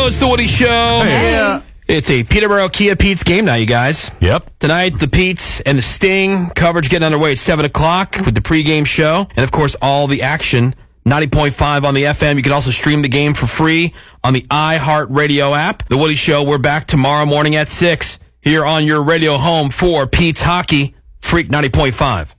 it's the Woody Show. Hey. It's a Peterborough Kia Pete's game night, you guys. Yep. Tonight, the Pete's and the Sting coverage getting underway at 7 o'clock with the pregame show. And, of course, all the action, 90.5 on the FM. You can also stream the game for free on the iHeartRadio app. The Woody Show, we're back tomorrow morning at 6 here on your radio home for Pete's Hockey, Freak 90.5.